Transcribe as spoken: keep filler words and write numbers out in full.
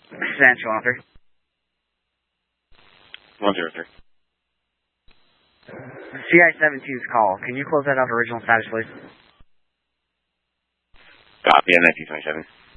Central one three. one zero three. C I seventeen's call. Can you close that out original status, please? Copy, nineteen twenty-seven.